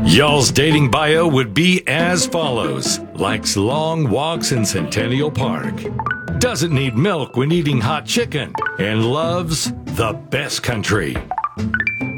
Y'all's dating bio would be as follows. Likes long walks in Centennial Park. Doesn't need milk when eating hot chicken. And loves the best country.